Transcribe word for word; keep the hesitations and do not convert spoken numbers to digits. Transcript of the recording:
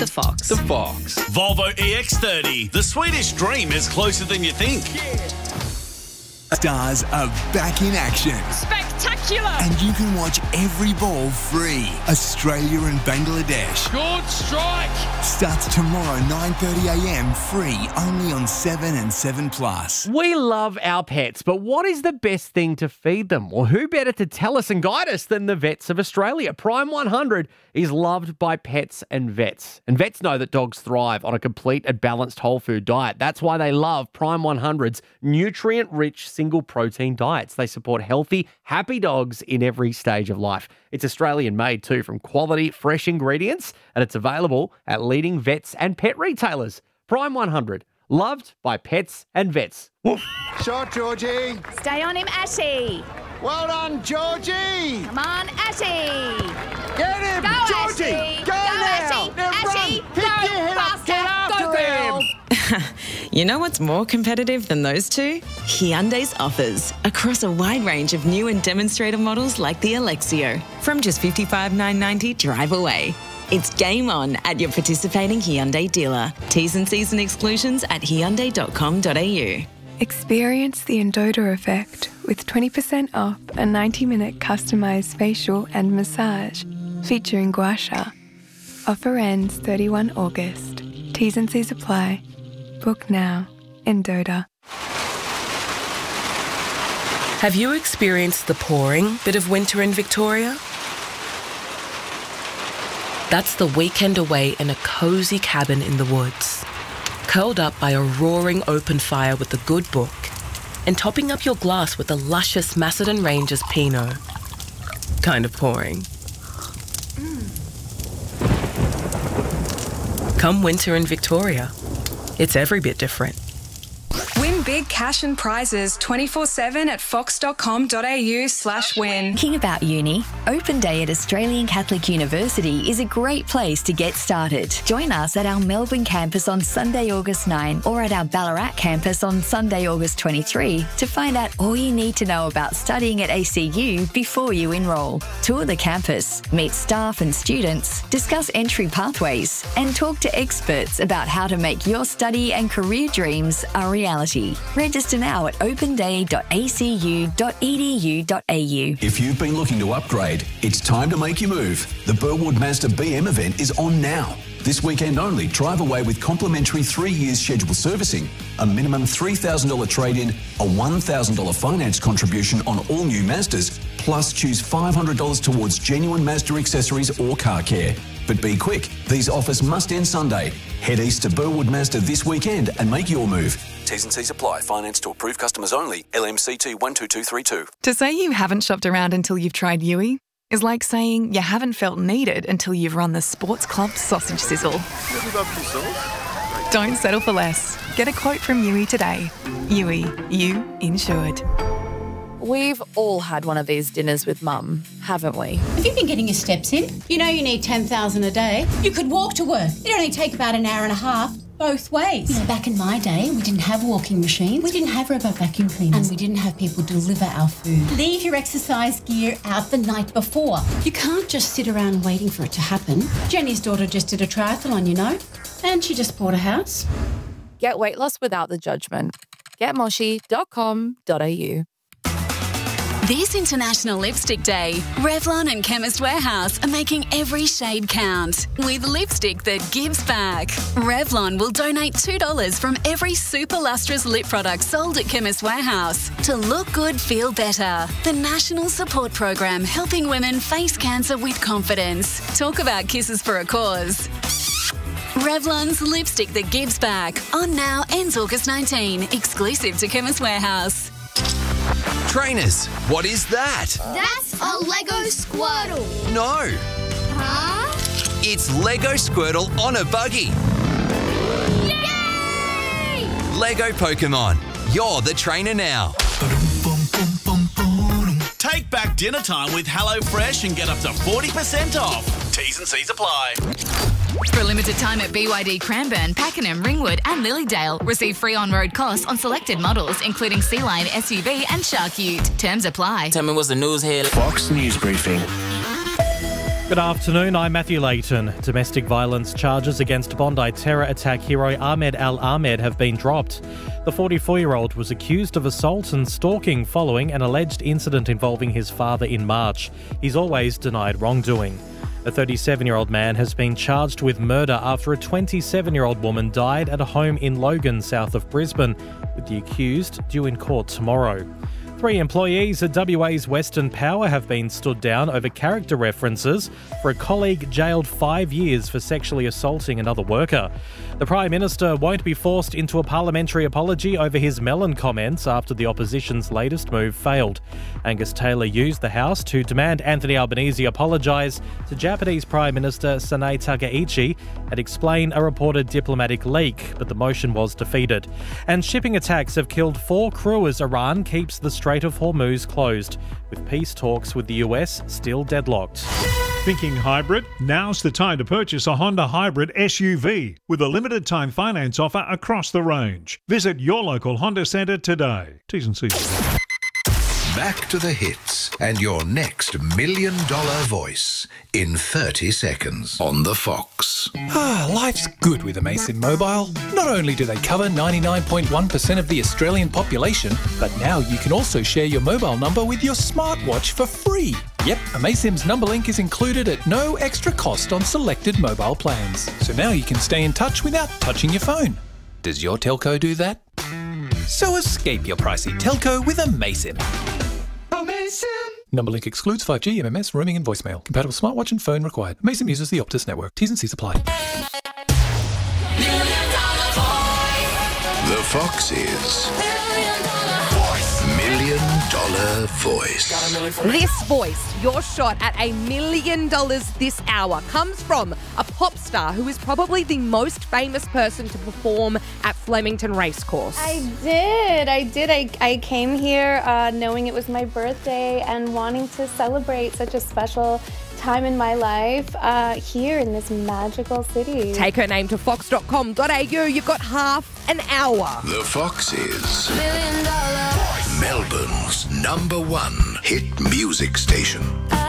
The Fox. The Fox. Volvo E X thirty. The Swedish dream is closer than you think. Stars are back in action. Spectacular! And you can watch every ball free. Australia and Bangladesh. Good strike. Starts tomorrow nine thirty a m free only on seven and seven plus. We love our pets, but what is the best thing to feed them? Well, who better to tell us and guide us than the vets of Australia? Prime one hundred is loved by pets and vets. And vets know that dogs thrive on a complete and balanced whole food diet. That's why they love Prime one hundred's nutrient-rich single protein diets. They support healthy, happy dogs in every stage of life. It's Australian made too, from quality, fresh ingredients, and it's available at leading vets and pet retailers. Prime one hundred, loved by pets and vets. Woof. Shot, Georgie. Stay on him, Ashy. Well done, Georgie. Come on, Ashy. Get him, Go, Georgie. Ashy. Go, Go, now. Ashy. Now Ashy. run. Pick Go, your head up. faster. Get after Go, him. girl. You know what's more competitive than those two? Hyundai's offers across a wide range of new and demonstrator models like the Alexio. From just fifty-five thousand nine hundred ninety dollars drive away. It's game on at your participating Hyundai dealer. T's and C's and exclusions at hyundai dot com dot a u. Experience the Endota effect with twenty percent off a ninety minute customised facial and massage featuring gua sha. Offer ends thirty-first of August. T's and C's apply. Book now. Endota. Have you experienced the pouring bit of winter in Victoria? That's the weekend away in a cosy cabin in the woods, curled up by a roaring open fire with a good book, and topping up your glass with a luscious Macedon Rangers Pinot. Kind of pouring. Mm. Come winter in Victoria. It's every bit different. Win big cash and prizes twenty-four seven at fox dot com dot a u slash win. Thinking about uni? Open Day at Australian Catholic University is a great place to get started. Join us at our Melbourne campus on Sunday, August ninth, or at our Ballarat campus on Sunday, August twenty-third to find out all you need to know about studying at A C U before you enrol. Tour the campus, meet staff and students, discuss entry pathways, and talk to experts about how to make your study and career dreams a reality. Register now at open day dot a c u dot e d u dot a u. If you've been looking to upgrade, it's time to make your move. The Burwood Mazda B M event is on now. This weekend only, drive away with complimentary three years scheduled servicing, a minimum three thousand dollars trade-in, a one thousand dollars finance contribution on all new Mazdas, plus choose five hundred dollars towards genuine Mazda accessories or car care. But be quick, these offers must end Sunday. Head east to Burwood Mazda this weekend and make your move. T's and C's apply. Finance to approved customers only. L M C T one two two three two. To say you haven't shopped around until you've tried Yui is like saying you haven't felt needed until you've run the Sports Club sausage sizzle. Don't settle for less. Get a quote from Yui today. Yui, you insured. We've all had one of these dinners with Mum, haven't we? Have you been getting your steps in? You know you need ten thousand a day. You could walk to work. It only take about an hour and a half. Both ways. You know, back in my day, we didn't have walking machines. We didn't have robot vacuum cleaners. And we didn't have people deliver our food. Leave your exercise gear out the night before. You can't just sit around waiting for it to happen. Jenny's daughter just did a triathlon, you know, and she just bought a house. Get weight loss without the judgment. get moshi dot com dot a u. This International Lipstick Day, Revlon and Chemist Warehouse are making every shade count with lipstick that gives back. Revlon will donate two dollars from every super lustrous lip product sold at Chemist Warehouse to look good, feel better. The national support program helping women face cancer with confidence. Talk about kisses for a cause. Revlon's lipstick that gives back. On now, ends August nineteenth. Exclusive to Chemist Warehouse. Trainers, what is that? That's a Lego Squirtle. No. Huh? It's Lego Squirtle on a buggy. Yay! Lego Pokemon. You're the trainer now. Take back dinner time with HelloFresh and get up to forty percent off. T's and C's apply. For a limited time at B Y D Cranbourne, Pakenham, Ringwood and Lilydale, receive free on-road costs on selected models, including Sea-Line S U V and Shark Ute. Terms apply. Tell me what's the news here. Fox News Briefing. Good afternoon, I'm Matthew Layton. Domestic violence charges against Bondi terror attack hero Ahmed Al-Ahmed have been dropped. The forty-four-year-old was accused of assault and stalking following an alleged incident involving his father in March. He's always denied wrongdoing. A thirty-seven-year-old man has been charged with murder after a twenty-seven-year-old woman died at a home in Logan, south of Brisbane, with the accused due in court tomorrow. Three employees at W A's Western Power have been stood down over character references for a colleague jailed five years for sexually assaulting another worker. The Prime Minister won't be forced into a parliamentary apology over his melon comments after the opposition's latest move failed. Angus Taylor used the House to demand Anthony Albanese apologise to Japanese Prime Minister Sanae Takaichi and explain a reported diplomatic leak, but the motion was defeated. And shipping attacks have killed four crew as Iran keeps the Strait of Hormuz closed, with peace talks with the U S still deadlocked. Thinking hybrid? Now's the time to purchase a Honda Hybrid S U V with a limited time finance offer across the range. Visit your local Honda Centre today. T's and C's. Back to the hits and your next million dollar voice in thirty seconds on the Fox. Ah, life's good with Amaysim Mobile. Not only do they cover ninety-nine point one percent of the Australian population, but now you can also share your mobile number with your smartwatch for free. Yep, Amaysim's number link is included at no extra cost on selected mobile plans. So now you can stay in touch without touching your phone. Does your telco do that? So escape your pricey telco with Amaysim. Amaysim! Number link excludes five G, M M S, roaming and voicemail. Compatible smartwatch and phone required. Amaysim uses the Optus network. T's and C's apply. The Fox is Million Dollar Voice. This voice, your shot at a million dollars this hour, comes from a pop star who is probably the most famous person to perform at Flemington Racecourse. I did. I did. I, I came here uh, knowing it was my birthday and wanting to celebrate such a special time in my life uh, here in this magical city. Take her name to fox dot com dot a u. You've got half an hour. The Fox is Melbourne's number one hit music station.